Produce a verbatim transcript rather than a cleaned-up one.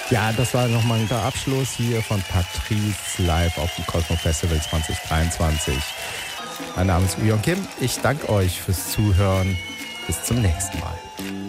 Ja, das war nochmal ein guter Abschluss hier von Patrice live auf dem Cosmo Festival zwanzig dreiundzwanzig. Mein Name ist Ujon Kim. Ich danke euch fürs Zuhören. Bis zum nächsten Mal.